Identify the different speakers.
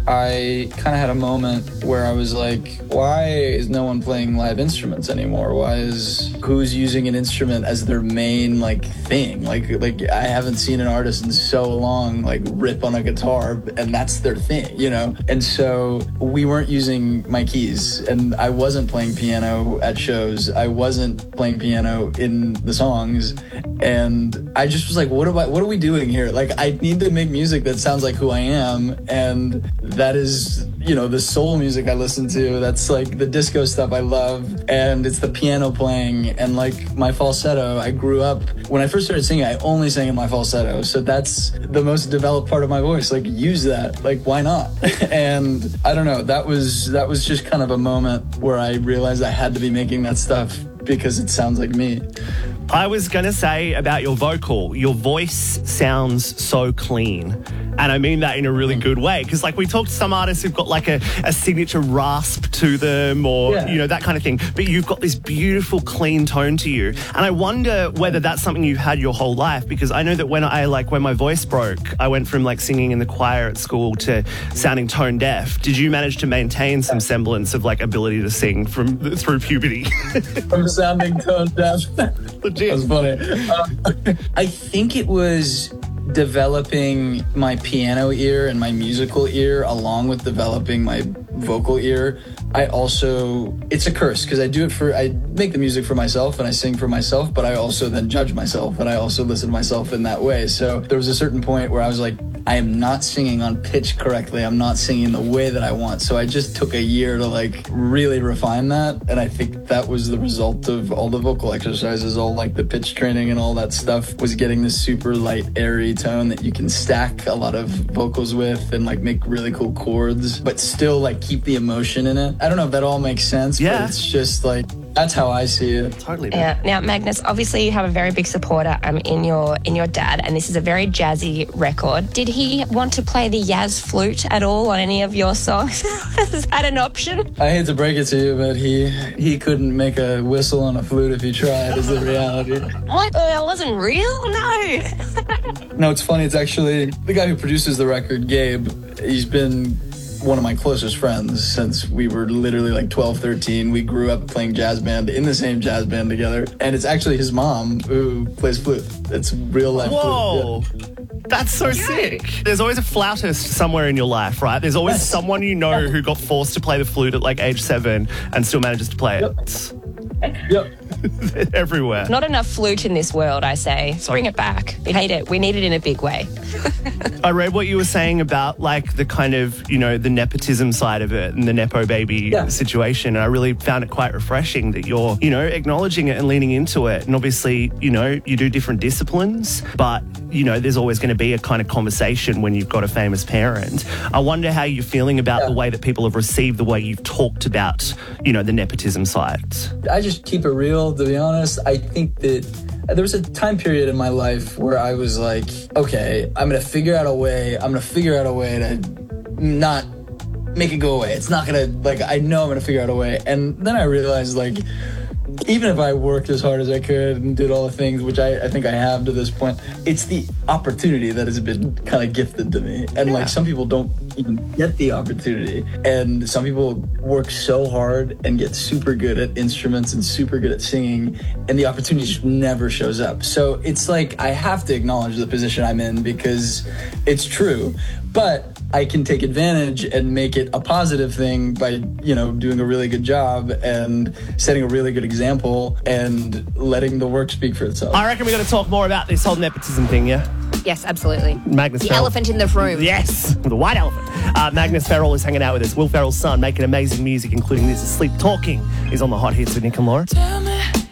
Speaker 1: I kind of had a moment where I was like, why is no one playing live instruments anymore? Who's using an instrument as their main like thing? Like I haven't seen an artist in so long like rip on a guitar and that's their thing, you know? And so we weren't using my keys and I wasn't playing piano at shows. I wasn't playing piano in the songs. And I just was like, what are we doing here? Like, I need to make music that sounds like who I am. And that is, you know, the soul music I listen to. That's like the disco stuff I love. And it's the piano playing and like my falsetto. I grew up, when I first started singing, I only sang in my falsetto. So that's the most developed part of my voice. Like, use that. Like, why not? And I don't know, that was just kind of a moment where I realized I had to be making that stuff because it sounds like me.
Speaker 2: I was going to say about your vocal, your voice sounds so clean. And I mean that in a really good way. Because like we talked to some artists who've got like a signature rasp to them or, you know, that kind of thing. But you've got this beautiful, clean tone to you. And I wonder whether that's something you've had your whole life. Because I know that when my voice broke, I went from like singing in the choir at school to sounding tone deaf. Did you manage to maintain some semblance of like ability to sing through puberty?
Speaker 1: From sounding tone deaf.
Speaker 2: Legit.
Speaker 1: That's funny. I think it was developing my piano ear and my musical ear along with developing my vocal ear. It's a curse because I make the music for myself and I sing for myself, but I also then judge myself and I also listen to myself in that way. So there was a certain point where I was like, I am not singing on pitch correctly. I'm not singing the way that I want. So I just took a year to like really refine that. And I think that was the result of all the vocal exercises, all like the pitch training and all that stuff was getting this super light, airy tone that you can stack a lot of vocals with and like make really cool chords, but still like keep the emotion in it. I don't know if that all makes sense, but it's just like, that's how I see it.
Speaker 2: Totally.
Speaker 3: Yeah. Now, Magnus, obviously you have a very big supporter in your dad, and this is a very jazzy record. Did he want to play the Yaz flute at all on any of your songs? Is that an option?
Speaker 1: I hate to break it to you, but he couldn't make a whistle on a flute if he tried, is the reality.
Speaker 3: What? That wasn't real? No.
Speaker 1: No, it's funny. It's actually the guy who produces the record, Gabe. He's been one of my closest friends since we were literally like 12, 13. We grew up playing jazz band in the same jazz band together. And it's actually his mom who plays flute. It's real life
Speaker 2: flute.
Speaker 1: Yeah.
Speaker 2: That's so sick. There's always a flautist somewhere in your life, right? There's always someone you know who got forced to play the flute at like age 7 and still manages to play it.
Speaker 1: Yep.
Speaker 2: Everywhere.
Speaker 3: Not enough flute in this world, I say. Bring it back. We hate it. We need it in a big way.
Speaker 2: I read what you were saying about like the kind of, you know, the nepotism side of it and the Nepo baby situation. And I really found it quite refreshing that you're, you know, acknowledging it and leaning into it. And obviously, you know, you do different disciplines, but, you know, there's always going to be a kind of conversation when you've got a famous parent. I wonder how you're feeling about the way that people have received the way you've talked about, you know, the nepotism side.
Speaker 1: I just keep it real, to be honest. I think that there was a time period in my life where I was like, okay, I'm going to figure out a way to not make it go away. It's not going to, like, I know I'm going to figure out a way. And then I realized, like, even if I worked as hard as I could and did all the things, which I think I have to this point, it's the opportunity that has been kind of gifted to me. And like some people don't even get the opportunity. And some people work so hard and get super good at instruments and super good at singing, and the opportunity just never shows up. So it's like I have to acknowledge the position I'm in because it's true. But I can take advantage and make it a positive thing by, you know, doing a really good job and setting a really good example and letting the work speak for itself.
Speaker 2: I reckon we're going to talk more about this whole nepotism thing, yeah?
Speaker 4: Yes, absolutely.
Speaker 2: Magnus
Speaker 4: the
Speaker 2: Ferrell.
Speaker 4: elephant in the room.
Speaker 2: Yes, the white elephant. Magnus Ferrell is hanging out with us. Will Ferrell's son, making amazing music, including this. Sleep Talking is on the Hot Hits with Nick and Laura.